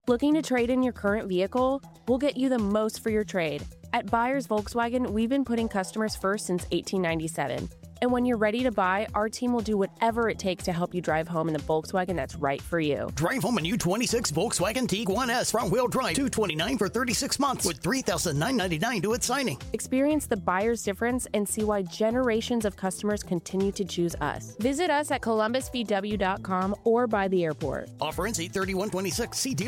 Looking to trade in your current vehicle? We'll get you the most for your trade. At Buyers Volkswagen, we've been putting customers first since 1897. And when you're ready to buy, our team will do whatever it takes to help you drive home in the Volkswagen that's right for you. Drive home a new 26 Volkswagen Tiguan S front-wheel drive, $229 for 36 months with $3,999 due at signing. Experience the buyer's difference and see why generations of customers continue to choose us. Visit us at columbusvw.com or by the airport. Offer ends 8/31/26. See dealer